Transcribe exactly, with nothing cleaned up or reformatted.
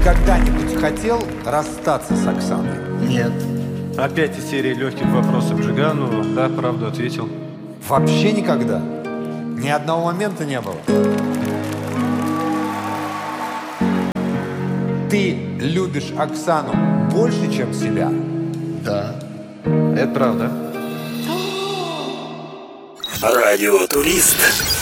когда-нибудь хотел расстаться с Оксаной? Нет. Опять из серии легких вопросов Джигану. Да, правду ответил. Вообще никогда? Ни одного момента не было? Ты любишь Оксану больше, чем себя? Да. Это правда. Радио Турист.